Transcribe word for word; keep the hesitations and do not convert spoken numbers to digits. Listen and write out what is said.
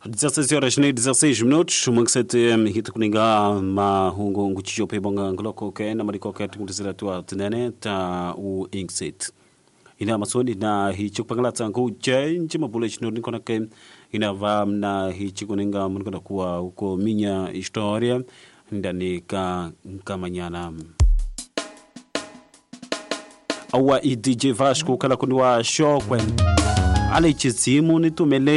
dezasseis horas nem dezasseis minutos, uma que se tem hita kuninga ma hungo nguchicho pe bonga ngloko ke na mariko ke tukuzira tu atnene ta u inkset. Ina masoni na hicho pangala tsangu change mabule chino nikona ke ina va na hicho kuninga mnikona kuwa uko minya historia ndani ka kamanyana. Awa I D J Vasco kala kunwa show kwen. Ale chizimu ni tumele